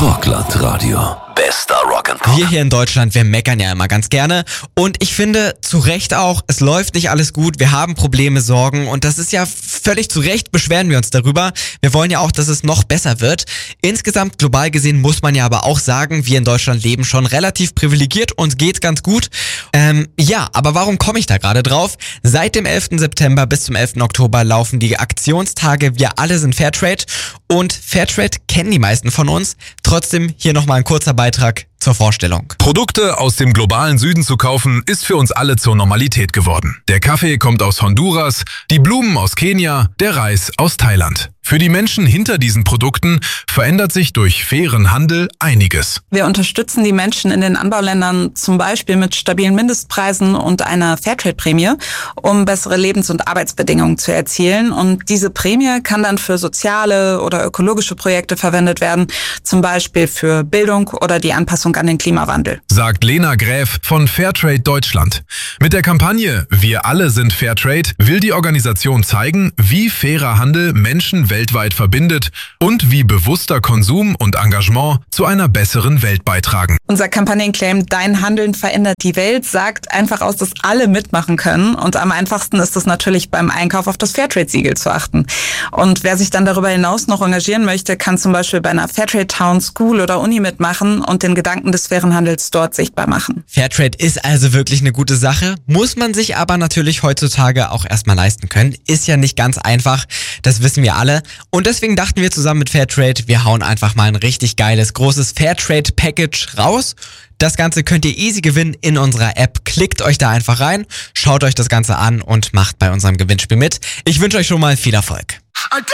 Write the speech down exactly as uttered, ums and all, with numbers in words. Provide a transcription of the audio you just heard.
Rockland-Radio. Bester Rock'n'Pop. Wir hier in Deutschland, wir meckern ja immer ganz gerne. Und ich finde, zu Recht auch, es läuft nicht alles gut. Wir haben Probleme, Sorgen. Und das ist ja völlig zu Recht, beschweren wir uns darüber. Wir wollen ja auch, dass es noch besser wird. Insgesamt, global gesehen, muss man ja aber auch sagen, wir in Deutschland leben schon relativ privilegiert. Uns geht's ganz gut. Ähm, ja, aber warum komme ich da gerade drauf? Seit dem elften September bis zum elften Oktober laufen die Aktionstage Wir alle sind Fairtrade. Und Fairtrade kennen die meisten von uns. Trotzdem hier nochmal ein kurzer Beitrag zur Vorstellung. Produkte aus dem globalen Süden zu kaufen, ist für uns alle zur Normalität geworden. Der Kaffee kommt aus Honduras, die Blumen aus Kenia, der Reis aus Thailand. Für die Menschen hinter diesen Produkten verändert sich durch fairen Handel einiges. Wir unterstützen die Menschen in den Anbauländern zum Beispiel mit stabilen Mindestpreisen und einer Fairtrade-Prämie, um bessere Lebens- und Arbeitsbedingungen zu erzielen. Und diese Prämie kann dann für soziale oder ökologische Projekte verwendet werden, zum Beispiel für Bildung oder die Anpassung an den Klimawandel. Sagt Lena Gräf von Fairtrade Deutschland. Mit der Kampagne Wir alle sind Fairtrade will die Organisation zeigen, wie fairer Handel Menschen weltweit verbindet und wie bewusster Konsum und Engagement zu einer besseren Welt beitragen. Unser Kampagnenclaim Dein Handeln verändert die Welt sagt einfach aus, dass alle mitmachen können. Und am einfachsten ist es natürlich beim Einkauf auf das Fairtrade-Siegel zu achten. Und wer sich dann darüber hinaus noch engagieren möchte, kann zum Beispiel bei einer Fairtrade Town, School oder Uni mitmachen und den Gedanken des fairen Handels dort sichtbar machen. Fairtrade ist also wirklich eine gute Sache, muss man sich aber natürlich heutzutage auch erstmal leisten können. Ist ja nicht ganz einfach, das wissen wir alle. Und deswegen dachten wir zusammen mit Fairtrade, wir hauen einfach mal ein richtig geiles, großes Fairtrade-Package raus. Das Ganze könnt ihr easy gewinnen in unserer App. Klickt euch da einfach rein, schaut euch das Ganze an und macht bei unserem Gewinnspiel mit. Ich wünsche euch schon mal viel Erfolg.